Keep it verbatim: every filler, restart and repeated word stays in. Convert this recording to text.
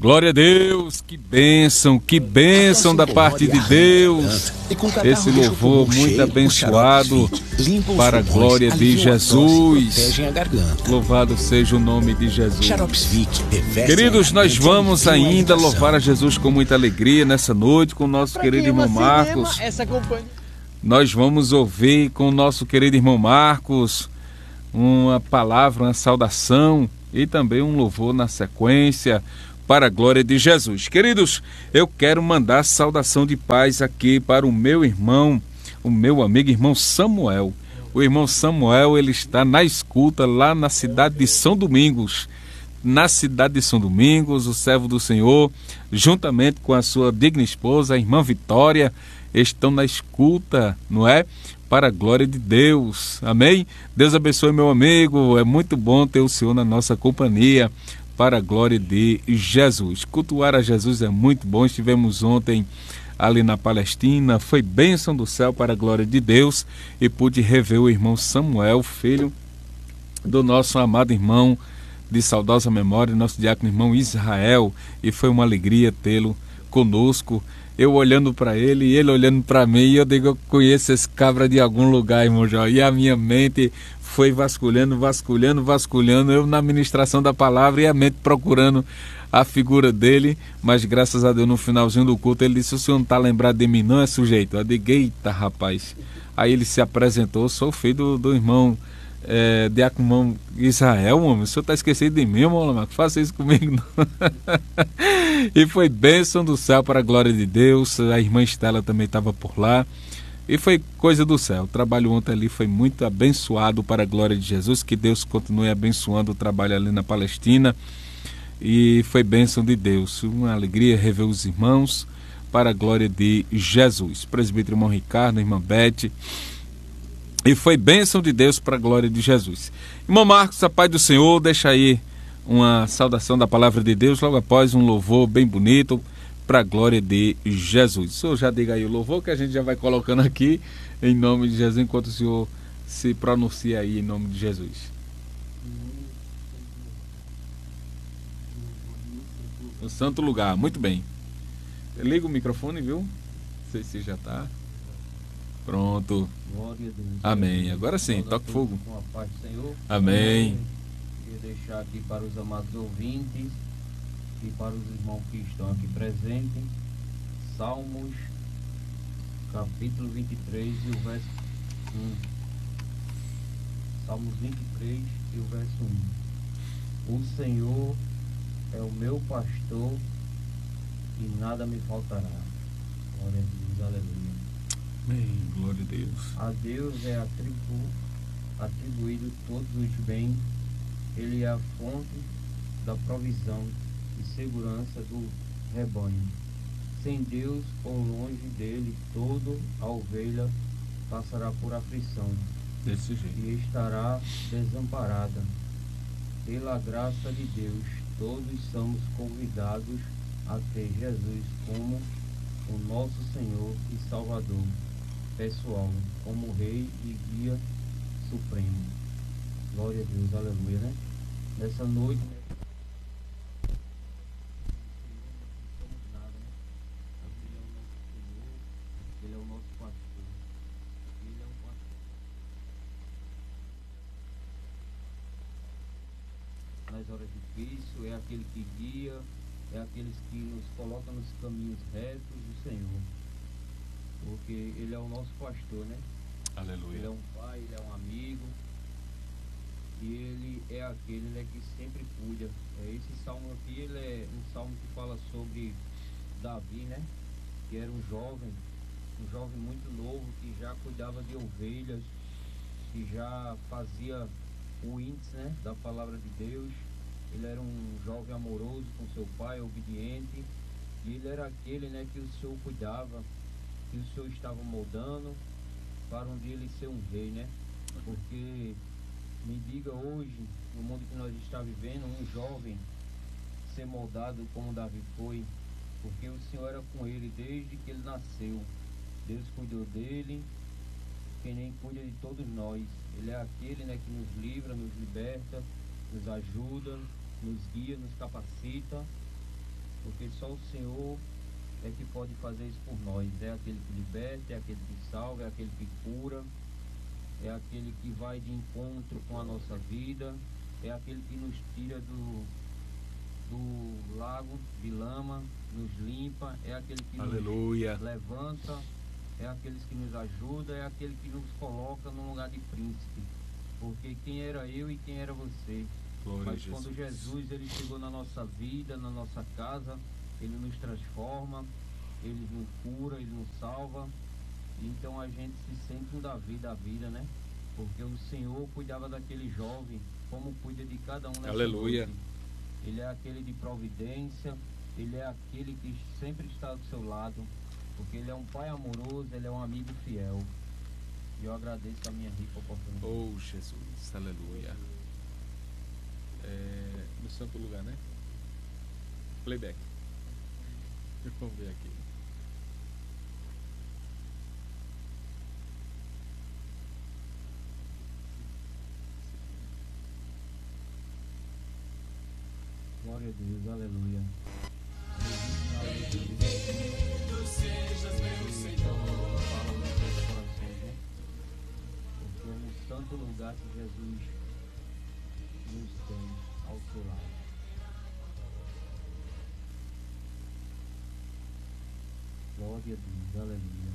Glória a Deus, que bênção, que bênção da parte de Deus. Esse louvor muito abençoado para a glória de Jesus. Louvado seja o nome de Jesus. Queridos, nós vamos ainda louvar a Jesus com muita alegria nessa noite com o nosso querido irmão Marcos. Nós vamos ouvir com o nosso querido irmão Marcos uma palavra, uma saudação e também um louvor na sequência para a glória de Jesus. Queridos, eu quero mandar saudação de paz aqui para o meu irmão, o meu amigo irmão Samuel. O irmão Samuel, ele está na escuta lá na cidade de São Domingos. Na cidade de São Domingos, o servo do Senhor, juntamente com a sua digna esposa, a irmã Vitória, estão na escuta, não é? Para a glória de Deus. Amém? Deus abençoe, meu amigo. É muito bom ter o Senhor na nossa companhia. Para a glória de Jesus. Cultuar a Jesus é muito bom. Estivemos ontem ali na Palestina. Foi bênção do céu para a glória de Deus. E pude rever o irmão Samuel, filho do nosso amado irmão de saudosa memória, nosso diácono irmão Israel. E foi uma alegria tê-lo conosco. Eu olhando para ele e ele olhando para mim. E eu digo, eu conheço esse cabra de algum lugar, irmão Jó. E a minha mente foi vasculhando, vasculhando, vasculhando, eu na ministração da palavra e a mente procurando a figura dele, mas graças a Deus no finalzinho do culto ele disse, o senhor não está lembrado de mim não, é sujeito? Eu digo, eita rapaz. Aí ele se apresentou, sou filho do, do irmão é, diácono Israel, homem, o senhor está esquecido de mim, irmão Lamarco, faça isso comigo não. E foi bênção do céu para a glória de Deus, a irmã Estela também estava por lá. E foi coisa do céu. O trabalho ontem ali foi muito abençoado para a glória de Jesus. Que Deus continue abençoando o trabalho ali na Palestina. E foi bênção de Deus. Uma alegria rever os irmãos para a glória de Jesus. Presbítero irmão Ricardo, irmã Bete. E foi bênção de Deus para a glória de Jesus. Irmão Marcos, a paz do Senhor, deixa aí uma saudação da palavra de Deus. Logo após um louvor bem bonito para a glória de Jesus. O senhor já diga aí o louvor que a gente já vai colocando aqui em nome de Jesus, enquanto o senhor se pronuncia aí em nome de Jesus. O santo lugar, muito bem. Liga o microfone, viu? Não sei se já está. Pronto. Amém. Agora sim, toque fogo. Com a paz do Senhor. Amém. Queria deixar aqui para os amados ouvintes e para os irmãos que estão aqui presentes, Salmos, capítulo vinte e três e o verso um. Salmos vinte e três e o verso um. O Senhor é o meu pastor e nada me faltará. Glória a Deus, aleluia. Amém, glória a Deus. A Deus é atribu, atribuído todos os bens, Ele é a fonte da provisão e segurança do rebanho. Sem Deus ou longe dele, toda a ovelha passará por aflição. Desse jeito. E estará desamparada. Pela graça de Deus, todos somos convidados a ter Jesus como o nosso Senhor e Salvador pessoal, como Rei e Guia Supremo. Glória a Deus, aleluia, né? Nessa noite Ele é o nosso pastor. Ele é um pastor. Nas horas difíceis, é aquele que guia, é aquele que nos coloca nos caminhos retos do Senhor. Porque Ele é o nosso pastor, né? Aleluia. Ele é um pai, Ele é um amigo. E Ele é aquele, né, que sempre cuida. É, esse salmo aqui, ele é um salmo que fala sobre Davi, né? Que era um jovem, um jovem muito novo, que já cuidava de ovelhas, que já fazia o índice, né, da palavra de Deus. Ele era um jovem amoroso com seu pai, obediente, e ele era aquele, né, que o Senhor cuidava, que o Senhor estava moldando para um dia ele ser um rei, né? Porque me diga hoje, no mundo que nós estamos vivendo, um jovem ser moldado como Davi foi, porque o Senhor era com ele desde que ele nasceu. Deus cuidou dele, que nem cuida de todos nós. Ele é aquele, né, que nos livra, nos liberta, nos ajuda, nos guia, nos capacita porque só o Senhor é que pode fazer isso por nós. É aquele que liberta, é aquele que salva, é aquele que cura, é aquele que vai de encontro com a nossa vida, é aquele que nos tira do, do lago de lama, nos limpa, é aquele que Aleluia. nos levanta, é aquele que nos ajuda, é aquele que nos coloca num lugar de príncipe. Porque quem era eu e quem era você? Glória Mas a Jesus. quando Jesus ele chegou na nossa vida, na nossa casa, ele nos transforma, ele nos cura, ele nos salva. Então a gente se sente um Davi da vida, né? Porque o Senhor cuidava daquele jovem, como cuida de cada um nessa Aleluia. noite. Ele é aquele de providência, ele é aquele que sempre está do seu lado, porque ele é um pai amoroso, ele é um amigo fiel. E eu agradeço a minha rica oportunidade. Oh, Jesus, aleluia. É, no santo lugar, né? Playback. Vamos ver aqui. Glória a Deus, aleluia. Bendito sejas, meu Senhor. Fala nos nossos corações, né? Porque é no santo lugar que Jesus nos tem ao seu lado. Glória a Deus, aleluia.